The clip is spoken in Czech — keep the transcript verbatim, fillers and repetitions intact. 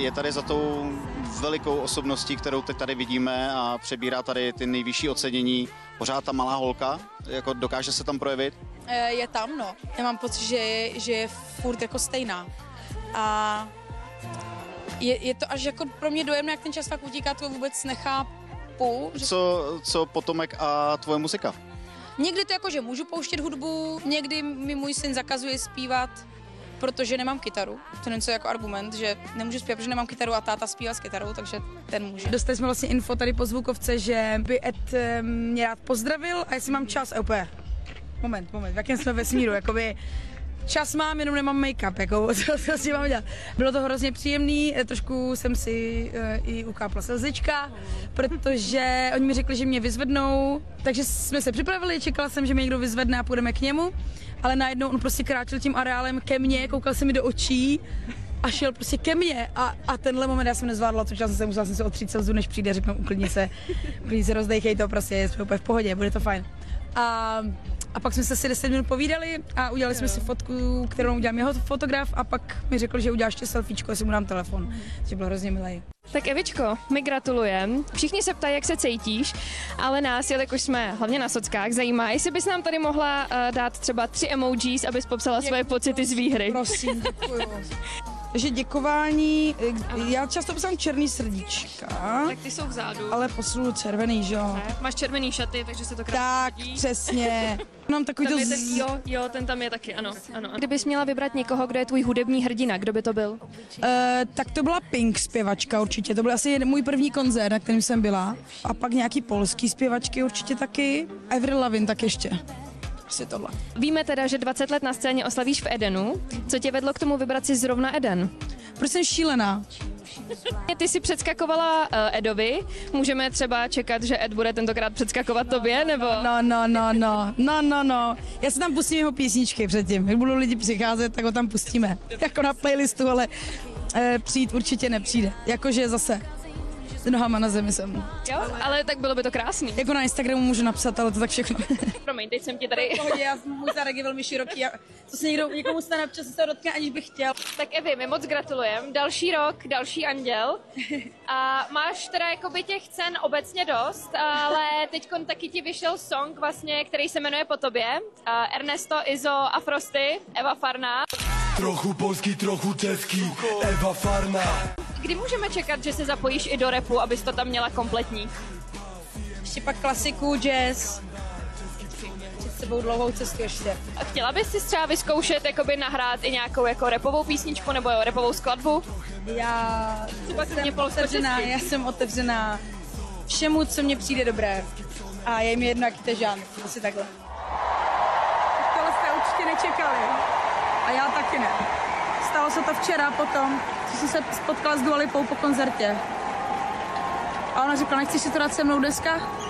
je tady za tou velikou osobností, kterou teď tady vidíme a přebírá tady ty nejvyšší ocenění. Pořád ta malá holka, jako dokáže se tam projevit? Je tam, no. Já mám pocit, že je, že je furt jako stejná. A je, je to až jako pro mě dojemné, jak ten čas fakt utíká, to vůbec nechápu. Že... Co, co potomek a tvoje muzika? Někdy to jako, že můžu pouštět hudbu, někdy mi můj syn zakazuje zpívat, protože nemám kytaru. To není co jako argument, že nemůžu zpívat, protože nemám kytaru a táta zpívá s kytarou, takže ten může. Dostali jsme vlastně info tady po zvukovce, že by Ed mě rád pozdravil a jestli mám čas, a úplně, moment, moment, v jakém jsme vesmíru, jakoby čas mám, jenom nemám make-up, jako, co, co si mám dělat. Bylo to hrozně příjemný, trošku jsem si uh, i ukápla slzička, protože oni mi řekli, že mě vyzvednou, takže jsme se připravili, čekala jsem, že mě někdo vyzvedne a půjdeme k němu, ale najednou on prostě kráčel tím areálem ke mně, koukal se mi do očí a šel prostě ke mně a, a tenhle moment já jsem nezvládla, což já jsem se musela jsem se otřít slzu, než přijde, řeknu uklidni se, uklidni se, rozdejchej to, prostě jsme úplně v pohodě, bude to fajn. A A pak jsme se asi deset minut povídali a udělali jsme si fotku, kterou udělám jeho fotograf a pak mi řekl, že udělá ještě selfiečko, jestli mu dám telefon. Takže bylo hrozně milej. Tak Evičko, my gratulujeme. Všichni se ptají, jak se cítíš, ale nás, jelikož jsme hlavně na sockách, zajímá, jestli bys nám tady mohla uh, dát třeba tři emojis, abys popsala děkuji, svoje pocity z výhry. Prosím, děkuju. Takže děkování, já často posílám černý srdíčka. Tak ty jsou vzadu. Ale poslu červený, že jo? Máš červený šaty, takže se to krásně Tak, hodí. Přesně. Mám takový tam to... Je tak, jo, jo, ten tam je taky, ano, ano. Kdybys měla vybrat někoho, kdo je tvůj hudební hrdina, kdo by to byl? Uh, tak to byla Pink zpěvačka určitě, to byl asi můj první koncert, na kterém jsem byla. A pak nějaký polský zpěvačky určitě taky. Avril Lavigne tak ještě. Prostě tohle. Víme teda, že dvacet let na scéně oslavíš v Edenu. Co tě vedlo k tomu vybrat si zrovna Eden? Protože jsem šílená. Ty jsi předskakovala uh, Edovi, můžeme třeba čekat, že Ed bude tentokrát předskakovat tobě, nebo? No, no, no, no, no, no, no. Já si tam pustím jeho písničky předtím. Když budou lidi přicházet, tak ho tam pustíme. Jako na playlistu, ale eh, přijít určitě nepřijde. Jakože zase s nohama na zemi jsem. Jo, ale tak bylo by to krásný. Jako na Instagramu můžu napsat, ale to tak všechno. Promiň, teď jsem ti tady... Pohodě, já můj zárek je velmi široký a to se někdo, někomu stane občas se to dotkne, aniž bych chtěl. Tak Evi, my moc gratulujeme. Další rok, další anděl. A máš teda jakoby těch cen obecně dost, ale teďkon taky ti vyšel song vlastně, který se jmenuje Po tobě. Uh, Ernesto, Izo a Frosty, Eva Farná. Trochu polský, trochu český, Eva Farná. Kdy můžeme čekat, že se zapojíš i do rapu, abys to tam měla kompletní? Ještě pak klasiku, jazz. Před sebou dlouhou cestu ještě. A chtěla bys si třeba vyzkoušet, jakoby nahrát i nějakou jako rapovou písničku nebo rapovou skladbu? Já třeba jsem otevřená, já jsem otevřená všemu, co mně přijde dobré. A je mi jedno, jaký to žánr, asi takhle. Tohle jste určitě nečekali. A já taky ne. Stalo se to včera potom, co jsem se spotkala s Dua Lipou po koncertě. A ona řekla, nechceš si to dát se mnou dneska?